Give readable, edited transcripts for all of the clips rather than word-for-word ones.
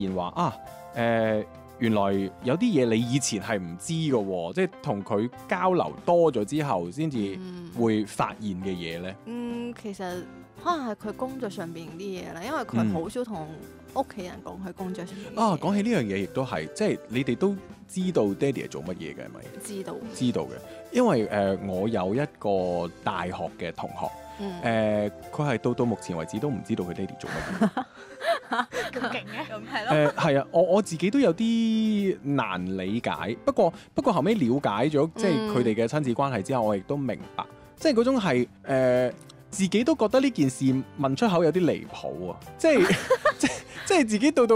現話啊原來有啲嘢你以前係唔知嘅喎，即係同佢交流多咗之後先至會發現嘅嘢咧。 其實可能係佢工作上邊啲嘢啦，因為佢好少同屋企人講佢工作上邊。 講起呢樣嘢，亦都係即係你哋都知道爹哋係做乜嘢嘅係咪？知道嘅，因為我有一個大學嘅同學，佢係到目前為止都唔知道佢爹哋做乜嘢。 咁勁嘅， 咁係咯。 係啊，我自己都有啲難理解，不過後尾了解咗即係佢哋嘅親子關係之後，我亦都明白，即係嗰種係自己都覺得呢件事問出口有啲離譜啊！即係即係自己到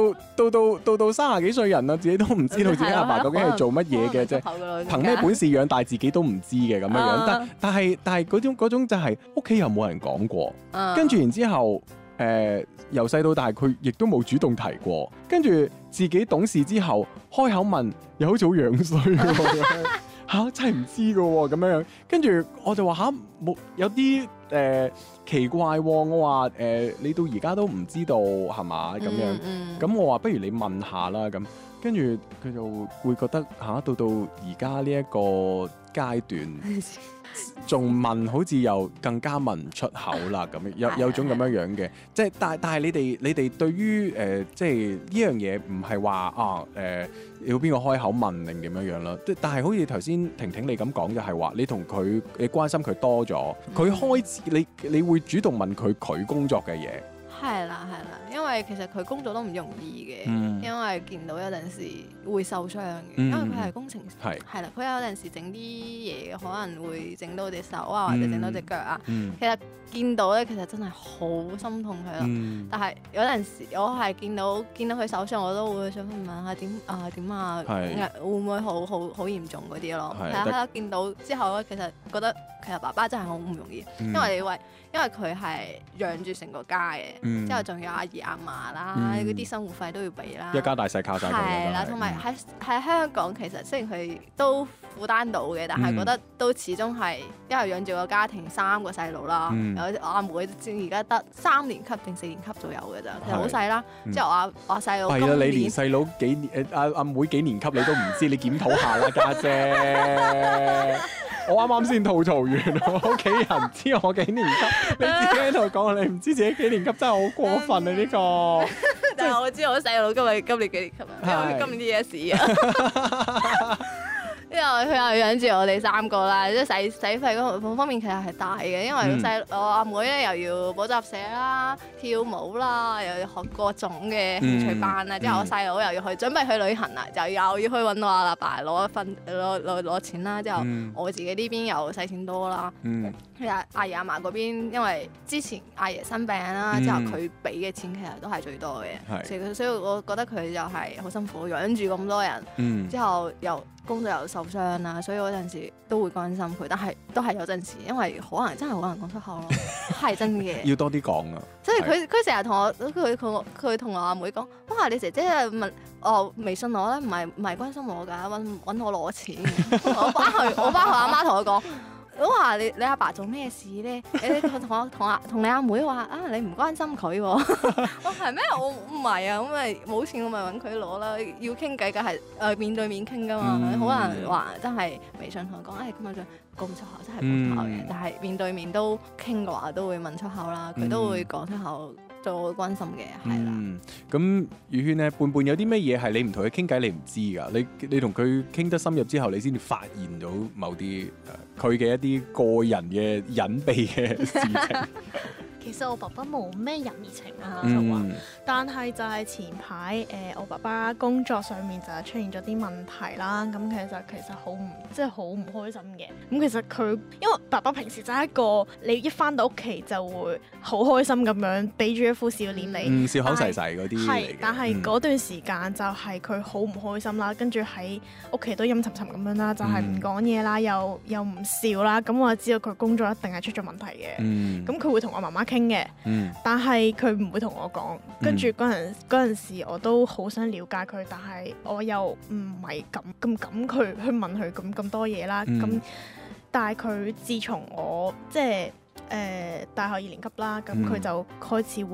30幾歲人啦，自己都唔知道自己阿爸究竟係做乜嘢嘅啫，憑咩本事養大自己都唔知嘅咁樣樣。但係嗰種就係屋企又冇人講過，跟住然之後由細到大佢亦都冇主動提過，跟住自己懂事之後開口問，又好似好樣衰喎。真係唔知㗎喎，咁樣樣，跟住我就話冇有啲奇怪喎，我話你到而家都唔知道係嘛咁樣，咁我話不如你問下啦咁，跟住佢就會覺得到而家呢一個階段仲問，好似又更加問唔出口啦咁樣，有種咁樣樣嘅，即係但係你哋對於即係呢樣嘢唔係話要邊個開口問定點樣樣啦？但係好似頭先婷婷你咁講，就係話你同佢你關心佢多咗，佢開始你會主動問佢工作嘅嘢。 係啦，因為其實佢工作都唔容易嘅，因為見到有陣時會受傷嘅，因為佢係工程師，係啦，佢有陣時整啲嘢可能會整到隻手啊，或者整到隻腳啊，其實見到咧，其實真係好心痛佢咯。但係有陣時我係見到佢受傷，我都會想問下點啊，會唔會好嚴重嗰啲咯？係啊，見到之後咧，其實覺得其實爸爸真係好唔容易，因為佢係養住成個家嘅，之後仲有阿爺阿嫲啦，嗰啲生活費都要俾啦， 一家大細靠晒佢。 係啦，同埋喺香港，其實雖然佢都負擔到嘅，但係覺得都始終係因為養住個家庭3個細路啦，有我阿妹而家得3年級定4年級左右嘅咋，其實好細啦。之後我細佬係啊，你連細佬幾年阿妹幾年級你都唔知，你檢討下啦，家姐。我啱啱先吐槽完，我屋企人知我幾年級，你自己喺度講，你唔知自己幾年級真係好過分啊！呢個， 但係我知我細佬今年幾年級啊？因為佢今年 DSE 啊。因為佢又養住我哋3個啦，即係使費嗰方面其實係大嘅，因為我阿妹咧又要補習社啦、跳舞啦，又要學各種嘅興趣班啦，之後我細佬又要去準備去旅行啦，就又要去揾我阿爸攞錢啦，之後我自己呢邊又使錢多啦。其實阿爺阿嫲嗰邊，因為之前阿爺生病啦，之後佢俾嘅錢其實都係最多嘅，所以我覺得佢就係好辛苦養住咁多人，之後又工作又受傷啦，所以嗰陣時都會關心佢，但係都係有陣時，因為可能真係好難講出口咯，係真嘅。 要多啲講啊！ 所以佢成日同我佢同我阿妹講，哇！你姐姐問微信我咧，唔係關心我㗎，揾我攞錢。我爸同阿媽同我講。我話你阿爸做咩事咧？你同你阿妹話啊，你唔關心佢喎。我係咩？我唔係啊，咁咪冇錢我咪揾佢攞啦。要傾偈梗係面對面傾噶嘛，好難話真係微信同佢講，咁樣講唔出口真係講唔出口嘅。但係面對面都傾嘅話，都會問出口啦，佢都會講出口。做關心嘅係啦， 咁宇軒咧，伴有啲咩嘢係你唔同佢傾偈你唔知㗎？你同佢傾得深入之後，你先至發現到某啲佢嘅一啲個人嘅隱秘嘅事情。 其實我爸爸冇咩人情啊，就話，但係就係前排我爸爸工作上面就係出現咗啲問題啦，咁其實好唔開心嘅。咁其實佢因為爸爸平時就係一個你一返到屋企就會好開心咁樣俾住一副笑臉你， 笑口噬噬嗰啲嚟嘅。 但係嗰段時間就係佢好唔開心啦，跟住喺屋企都陰沉沉咁樣啦，就係唔講嘢啦，又唔笑啦。咁我就知道佢工作一定係出咗問題嘅。咁佢會同我媽媽傾嘅，但係佢唔會同我講。跟住嗰陣時我都好想了解佢，但係我又唔係咁敢去問佢咁多嘢啦。咁但係佢自從我即係大學2年級啦，咁佢就開始會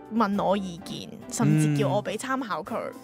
問我意見，甚至叫我俾參考佢。